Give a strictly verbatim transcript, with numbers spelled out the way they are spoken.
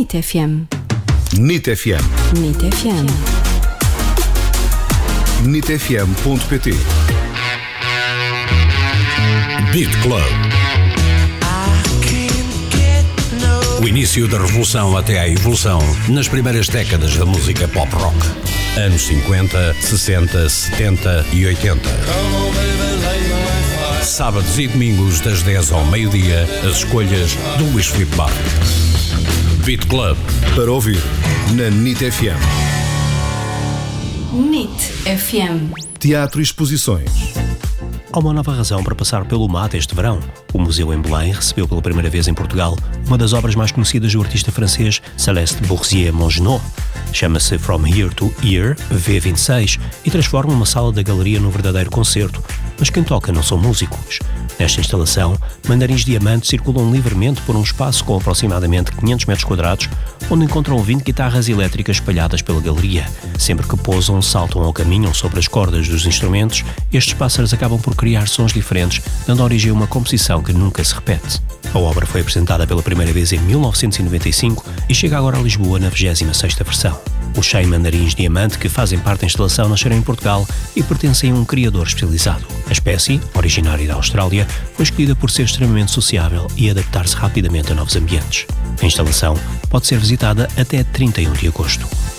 NIT F M. NIT F M. NIT F M. NIT F M ponto P T. Beat Club. O início da revolução até à evolução nas primeiras décadas da música pop rock. Anos cinquenta, sessenta, setenta e oitenta. Sábados e domingos das dez ao meio-dia, as escolhas do Luís Filipe Barro. Beat Club, para ouvir na NIT F M. NIT F M. Teatro e exposições. Há uma nova razão para passar pelo M A T este verão. O Museu em Belém recebeu pela primeira vez em Portugal uma das obras mais conhecidas do artista francês Céleste Boursier-Mongenod. Chama-se From Here to Here, V vinte e seis, e transforma uma sala da galeria num verdadeiro concerto. Mas quem toca não são músicos. Nesta instalação, mandarins diamantes circulam livremente por um espaço com aproximadamente quinhentos metros quadrados, onde encontram vinte guitarras elétricas espalhadas pela galeria. Sempre que pousam, saltam ou caminham sobre as cordas dos instrumentos, estes pássaros acabam por criar sons diferentes, dando origem a uma composição que nunca se repete. A obra foi apresentada pela primeira vez em mil novecentos e noventa e cinco e chega agora a Lisboa na vigésima sexta versão. Os cem mandarins diamante que fazem parte da instalação nasceram em Portugal e pertencem a um criador especializado. A espécie, originária da Austrália, foi escolhida por ser extremamente sociável e adaptar-se rapidamente a novos ambientes. A instalação pode ser visitada até trinta e um de agosto.